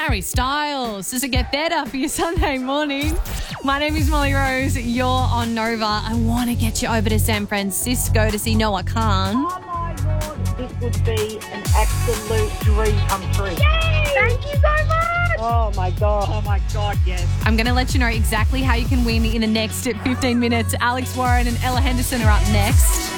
Harry Styles. Does it get better for your Sunday morning? My name is Molly Rose. You're on Nova. I want to get you over to San Francisco to see Noah Khan. Oh my Lord, this would be an absolute dream come true. Yay! Thank you so much! Oh my God, yes. I'm going to let you know exactly how you can win in the next 15 minutes. Alex Warren and Ella Henderson are up next.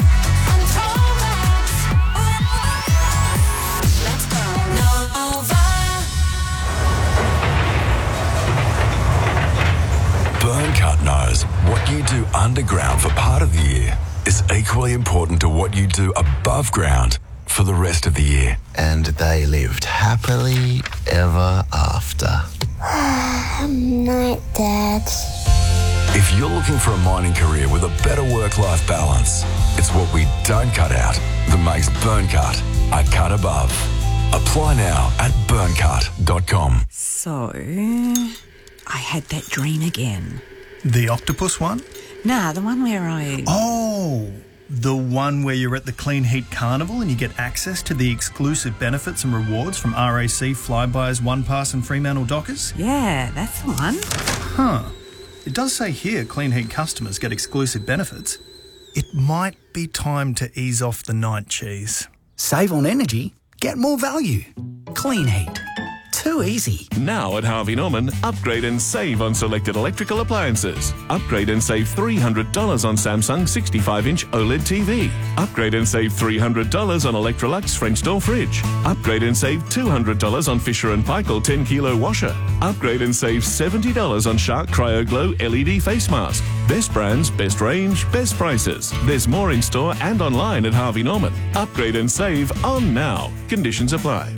Burncut knows what you do underground for part of the year is equally important to what you do above ground for the rest of the year. And they lived happily ever after. Night, Dad. If you're looking for a mining career with a better work-life balance, it's what we don't cut out that makes Burncut a cut above. Apply now at burncut.com. So, I had that dream again. The octopus one? Nah, the one where I... Oh, the one where you're at the Clean Heat Carnival and you get access to the exclusive benefits and rewards from RAC, Flybuys, OnePass and Fremantle Dockers? Yeah, that's the one. Huh. It does say here Clean Heat customers get exclusive benefits. It might be time to ease off the night cheese. Save on energy, get more value. Clean Heat. Too easy. Now at Harvey Norman, upgrade and save on selected electrical appliances. Upgrade and save $300 on Samsung 65-inch OLED TV. Upgrade and save $300 on Electrolux French door fridge. Upgrade and save $200 on Fisher & Paykel 10-kilo washer. Upgrade and save $70 on Shark Cryo Glow LED face mask. Best brands, best range, best prices. There's more in store and online at Harvey Norman. Upgrade and save on now. Conditions apply.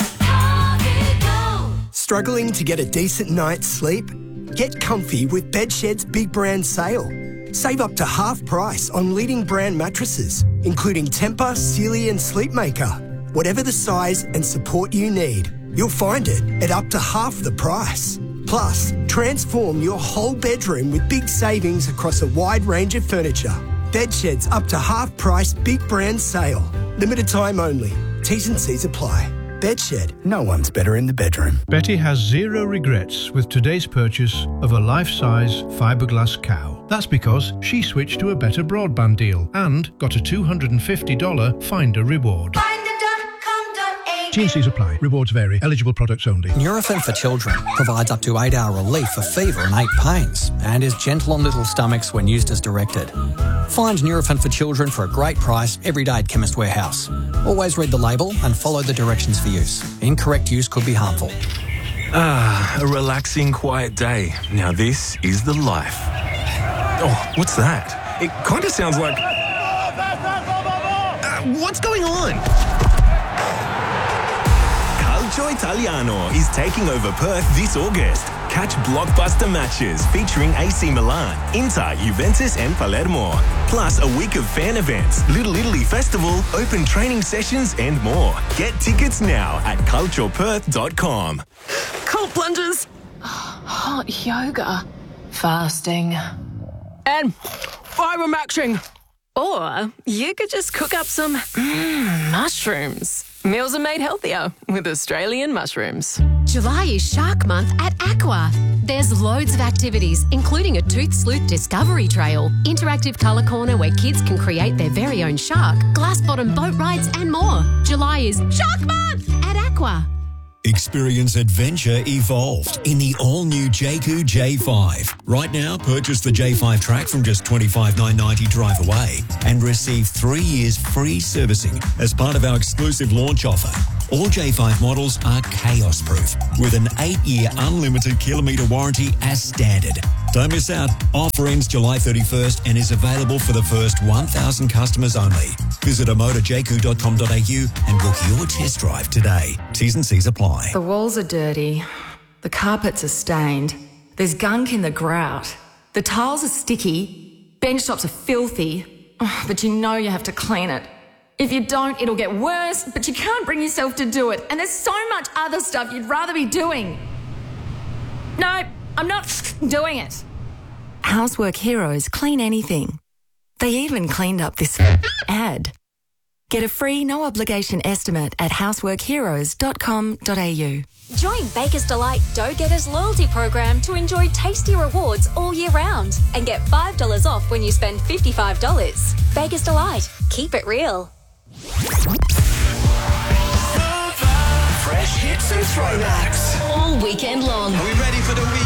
Struggling to get a decent night's sleep? Get comfy with Bedshed's Big Brand Sale. Save up to half price on leading brand mattresses, including Tempur, Sealy and Sleepmaker. Whatever the size and support you need, you'll find it at up to half the price. Plus, transform your whole bedroom with big savings across a wide range of furniture. Bedshed's up to half price Big Brand Sale. Limited time only. T's and C's apply. Bedshed, no one's better in the bedroom. Betty has zero regrets with today's purchase of a life-size fiberglass cow. That's because she switched to a better broadband deal and got a $250 Finder reward. T&Cs apply. Rewards vary. Eligible products only. Nurofen for Children provides up to 8-hour relief for fever and ache pains and is gentle on little stomachs when used as directed. Find Nurofen for Children for a great price every day at Chemist Warehouse. Always read the label and follow the directions for use. Incorrect use could be harmful. Ah, a relaxing, quiet day. Now this is the life. Oh, what's that? It kind of sounds like... what's going on? Calcio Italiano is taking over Perth this August. Catch blockbuster matches featuring AC Milan, Inter, Juventus and Palermo. Plus a week of fan events, Little Italy Festival, open training sessions and more. Get tickets now at cultureperth.com. Cold plunges. Hot yoga. Fasting. And fibre-maxing. Or you could just cook up some mushrooms. Meals are made healthier with Australian mushrooms. July is Shark Month at Aqua. There's loads of activities, including a Tooth Sleuth Discovery Trail, interactive colour corner where kids can create their very own shark, glass-bottom boat rides and more. July is Shark Month at Aqua. Experience adventure evolved in the all-new Jayco J5. Right now, purchase the J5 track from just $25,990 drive away and receive 3 years free servicing as part of our exclusive launch offer. All J5 models are chaos-proof with an 8-year unlimited kilometre warranty as standard. Don't miss out. Offer ends July 31st and is available for the first 1,000 customers only. Visit amotorjayco.com.au and book your test drive today. T's and C's apply. The walls are dirty. The carpets are stained. There's gunk in the grout. The tiles are sticky. Bench tops are filthy. Oh, but you know you have to clean it. If you don't, it'll get worse, but you can't bring yourself to do it. And there's so much other stuff you'd rather be doing. No, I'm not doing it. Housework Heroes clean anything. They even cleaned up this ad. Get a free no-obligation estimate at houseworkheroes.com.au. Join Baker's Delight Dough Getters loyalty program to enjoy tasty rewards all year round and get $5 off when you spend $55. Baker's Delight. Keep it real. Fresh hits and throwbacks all weekend long. Are we ready for the weekend?